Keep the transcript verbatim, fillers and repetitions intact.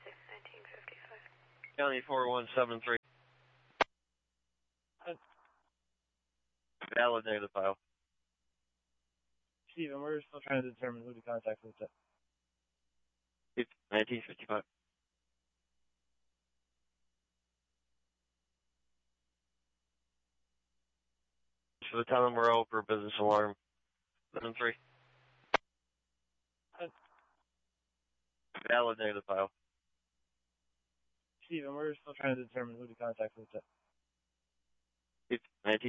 nineteen fifty-five. County four one seven three. Valid negative file. Steven, we're still trying to determine who to contact for the tip. nineteen fifty-five. For the town of Moreau for business alarm. seven three. Valid negative file. Steven, we're still trying to determine who to contact for the tip. nineteen